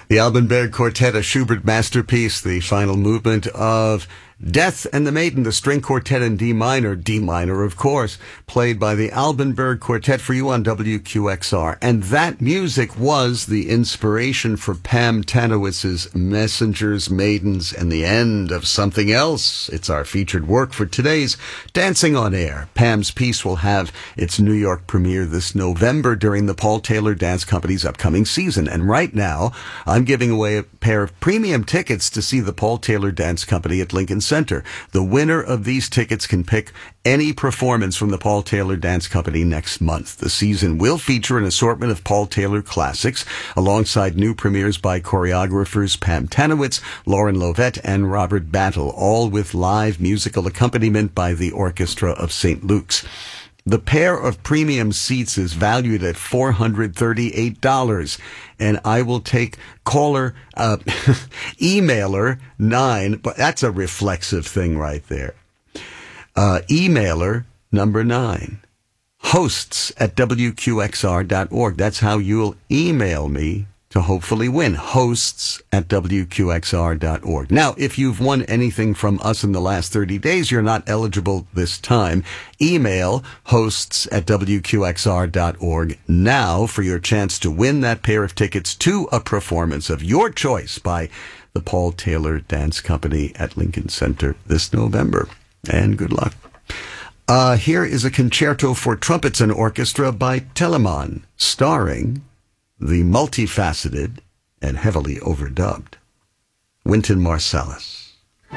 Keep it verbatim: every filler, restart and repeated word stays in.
The Alban Quartet, a Schubert masterpiece, the final movement of Death and the Maiden, the string quartet in D minor, D minor, of course, played by the Alban Berg Quartet for you on W Q X R. And that music was the inspiration for Pam Tanowitz's Messengers, Maidens, and the End of Something Else. It's our featured work for today's Dancing on Air. Pam's piece will have its New York premiere this November during the Paul Taylor Dance Company's upcoming season. And right now, I'm giving away a pair of premium tickets to see the Paul Taylor Dance Company at Lincoln Center. The winner of these tickets can pick any performance from the Paul Taylor Dance Company next month. The season will feature an assortment of Paul Taylor classics alongside new premieres by choreographers Pam Tanowitz, Lauren Lovett, and Robert Battle, all with live musical accompaniment by the Orchestra of Saint Luke's. The pair of premium seats is valued at four hundred thirty-eight dollars, and I will take caller, uh, emailer nine, but that's a reflexive thing right there. Uh, emailer number nine, hosts at W Q X R dot org. That's how you'll email me to hopefully win. Hosts at W Q X R dot org. Now, if you've won anything from us in the last thirty days, you're not eligible this time. Email hosts at W Q X R dot org now for your chance to win that pair of tickets to a performance of your choice by the Paul Taylor Dance Company at Lincoln Center this November. And good luck. Uh, here is a concerto for trumpets and orchestra by Telemann, starring the multifaceted and heavily overdubbed Wynton Marsalis.